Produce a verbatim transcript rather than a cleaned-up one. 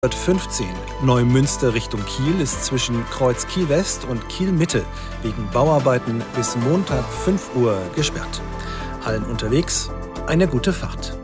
fünfzehn. Neumünster Richtung Kiel ist zwischen Kreuz Kiel West und Kiel Mitte wegen Bauarbeiten bis Montag fünf Uhr gesperrt. Allen unterwegs eine gute Fahrt.